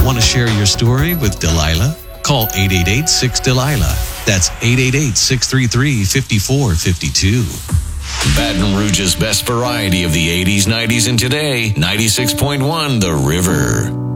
Want to share your story with Delilah? Call 888-6-DELILAH. That's 888-633-5452. Baton Rouge's best variety of the 80s, 90s, and today, 96.1 The River.